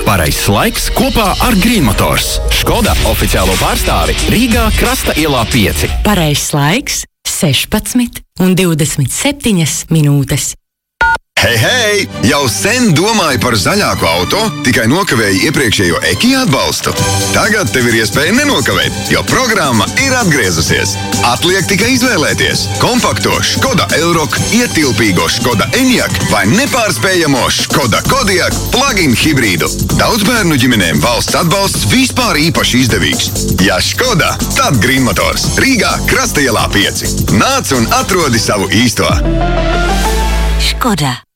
Pareizs laiks kopā ar Green Motors. Škoda oficiālo pārstāvi Rīgā Krasta ielā 5. Pareizs laiks 16:27 minūtes. Hei! Jau sen domāju par zaļāku auto, tikai nokavēju iepriekšējo Ekija atbalstu. Tagad tev ir iespēja nenokavēt, jo programma ir atgriezusies. Atliek tikai izvēlēties kompakto Škoda Elroq, ietilpīgo Škoda Enyaq vai nepārspējamo Škoda Kodiaq plug-in hibrīdu. Daudzbērnu ģimenēm valsts atbalsts vispār īpaši izdevīgs. Ja Škoda, tad Green Motors. Rīgā Krasta ielā 5. Nāc un atrodi savu īsto. Škoda.